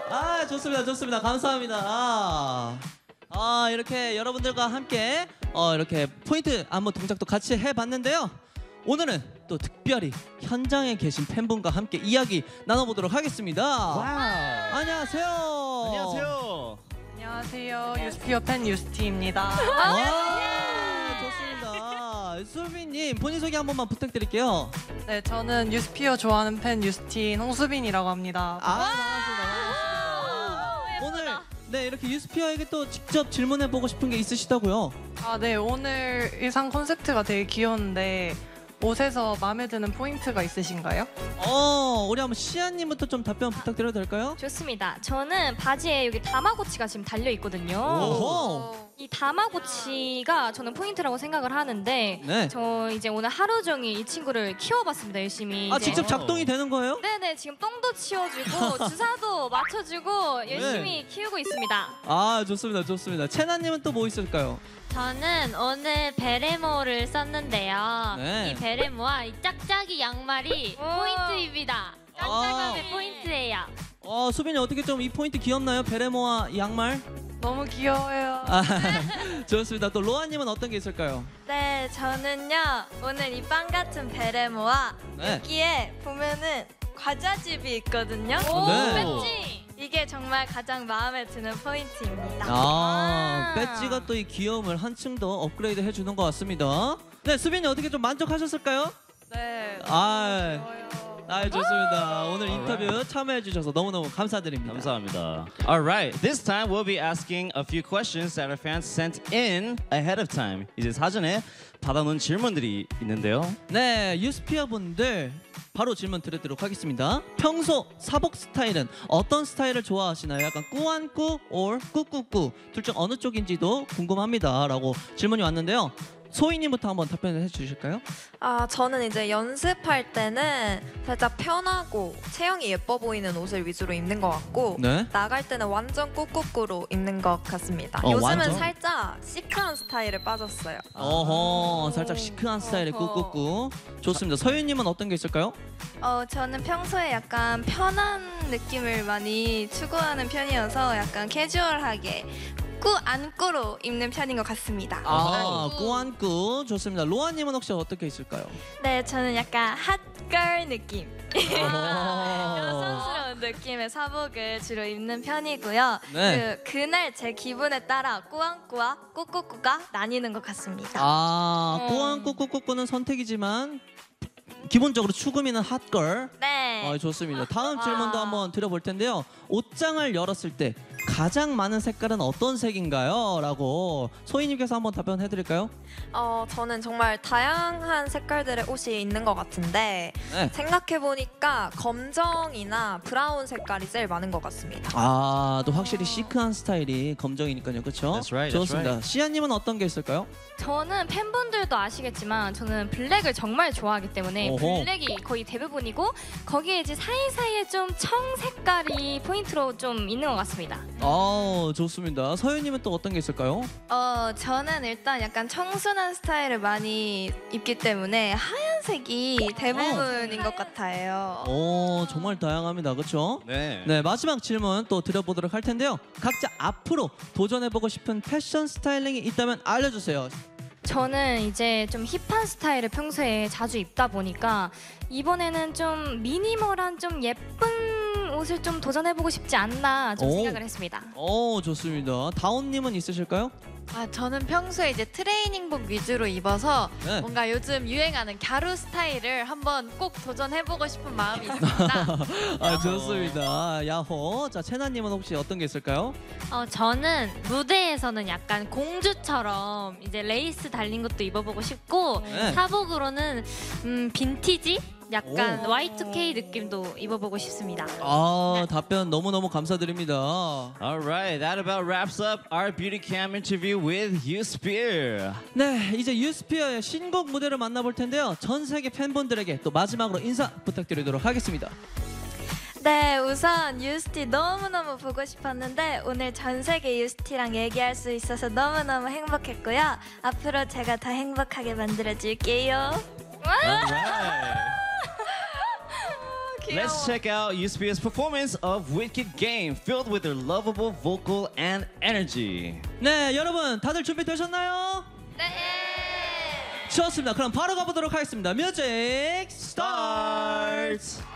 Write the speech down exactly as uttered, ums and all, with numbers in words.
아, 좋습니다, 좋습니다. 감사합니다. 아, 아 이렇게 여러분들과 함께 어, 이렇게 포인트 안무 동작도 같이 해봤는데요. 오늘은 또 특별히 현장에 계신 팬분과 함께 이야기 나눠보도록 하겠습니다. 와우. 안녕하세요. 안녕하세요. 안녕하세요. 유스피어 팬 유스티입니다. 와, 좋습니다. 수빈님 본인 소개 한 번만 부탁드릴게요. 네, 저는 유스피어 좋아하는 팬 유스틴 홍수빈이라고 합니다. 아, 반갑습니다. 반갑습니다. 오늘 네 이렇게 유스피어에게 또 직접 질문해 보고 싶은 게 있으시다고요? 아, 네, 오늘 의상 콘셉트가 되게 귀여운데 옷에서 마음에 드는 포인트가 있으신가요? 어, 우리 한번 시아님부터 좀 답변 부탁드려도 될까요? 좋습니다. 저는 바지에 여기 다마고치가 지금 달려 있거든요. 오호. 이 다마고치가 저는 포인트라고 생각을 하는데 네. 저 이제 오늘 하루 종일 이 친구를 키워봤습니다. 열심히. 아, 이제. 직접 작동이 되는 거예요? 네네, 지금 똥도 치워주고 주사도 맞춰주고 열심히 네. 키우고 있습니다. 아, 좋습니다, 좋습니다. 채나님은 또 뭐 있을까요? 저는 오늘 베레모를 썼는데요. 네. 이 베레모와 이 짝짝이 양말이 오. 포인트입니다. 짝짝함의 포인트예요. 어, 수빈이 어떻게 좀 이 포인트 귀엽나요? 베레모와 이 양말? 너무 귀여워요. 아, 좋습니다. 또 로아님은 어떤 게 있을까요? 네, 저는요 오늘 이 빵 같은 베레모와 네. 여기에 보면은 과자집이 있거든요. 오, 네. 배지. 이게 정말 가장 마음에 드는 포인트입니다. 아, 배지가 또 이 귀여움을 한층 더 업그레이드 해주는 것 같습니다. 네, 수빈이 어떻게 좀 만족하셨을까요? 네, 아, 좋아요. 아, 좋습니다. 오늘 인터뷰 참여해 주셔서 너무너무 감사드립니다. 감사합니다. All right, this time we'll be asking a few questions that our fans sent in ahead of time. 이제 사전에 받아놓은 질문들이 있는데요. 네, 유스피어 분들 바로 질문 드리도록 하겠습니다. 평소 사복 스타일은 어떤 스타일을 좋아하시나요? 약간 꾸안꾸 or 꾸꾸꾸 둘 중 어느 쪽인지도 궁금합니다. 라고 질문이 왔는데요. 소희님부터 한번 답변을 해주실까요? 아, 저는 이제 연습할 때는 살짝 편하고 체형이 예뻐 보이는 옷을 위주로 입는 것 같고 네. 나갈 때는 완전 꾸꾸꾸로 입는 것 같습니다. 어, 요즘은 완전? 살짝 시크한 스타일에 빠졌어요. 어허, 살짝 시크한 스타일의 어허. 꾸꾸꾸. 좋습니다. 서희님은 어떤 게 있을까요? 어, 저는 평소에 약간 편한 느낌을 많이 추구하는 편이어서 약간 캐주얼하게 꾸 안꾸로 입는 편인 것 같습니다. 아, 꾸안꾸. 좋습니다. 로아님은 혹시 어떻게 있을까요? 네, 저는 약간 핫걸 느낌. 어허. 여성스러운 느낌의 사복을 주로 입는 편이고요. 네. 그, 그날 제 기분에 따라 꾸안꾸와 꾸꾸꾸가 나뉘는 것 같습니다. 아, 음. 꾸안꾸 꾸꾸꾸는 선택이지만 기본적으로 추구미는 핫걸. 네. 어, 좋습니다. 다음 질문도 한번 드려볼 텐데요. 옷장을 열었을 때 가장 많은 색깔은 어떤 색인가요? 라고 소희님께서 한번 답변해드릴까요? 어, 저는 정말 다양한 색깔들의 옷이 있는 것 같은데 네. 생각해보니까 검정이나 브라운 색깔이 제일 많은 것 같습니다. 아, 또 확실히 시크한 스타일이 검정이니까요, 그렇죠? That's right, that's 좋습니다. right. 시아님은 어떤 게 있을까요? 저는 팬분들도 아시겠지만 저는 블랙을 정말 좋아하기 때문에 오호. 블랙이 거의 대부분이고 거기에 이제 사이사이에 좀 청 색깔이 포인트로 좀 있는 것 같습니다. 아, 좋습니다. 서윤님은 또 어떤 게 있을까요? 어, 저는 일단 약간 청순한 스타일을 많이 입기 때문에 하얀색이 대부분인 것 같아요. 오, 정말 다양합니다, 그렇죠? 네. 네, 마지막 질문 또 드려보도록 할 텐데요. 각자 앞으로 도전해보고 싶은 패션 스타일링이 있다면 알려주세요. 저는 이제 좀 힙한 스타일을 평소에 자주 입다 보니까 이번에는 좀 미니멀한 좀 예쁜 옷을 좀 도전해보고 싶지 않나 좀 오. 생각을 했습니다. 오, 좋습니다. 다온님은 있으실까요? 아, 저는 평소에 이제 트레이닝복 위주로 입어서 네. 뭔가 요즘 유행하는 갸루 스타일을 한번 꼭 도전해보고 싶은 마음이 있습니다. 아, 좋습니다. 야호. 자, 채나님은 혹시 어떤 게 있을까요? 어, 저는 무대에서는 약간 공주처럼 이제 레이스 달린 것도 입어보고 싶고 네. 사복으로는 음, 빈티지? 약간 오. 와이 투 케이 느낌도 입어보고 싶습니다. 아, 답변 너무너무 감사드립니다. All right, that about wraps up our beauty cam interview with Yousphere. 네, 이제 유스피어의 신곡 무대를 만나볼 텐데요. 전 세계 팬분들에게 또 마지막으로 인사 부탁드리도록 하겠습니다. 네, 우선 유스티 너무너무 보고 싶었는데 오늘 전 세계 유스티랑 얘기할 수 있어서 너무너무 행복했고요. 앞으로 제가 더 행복하게 만들어줄게요. All right. Let's check out 유스피의 performance of Wicked Game, filled with their lovable vocal and energy. 네, 여러분 다들 준비되셨나요? 네. 좋습니다. 그럼 바로 가보도록 하겠습니다. 뮤직 스타트!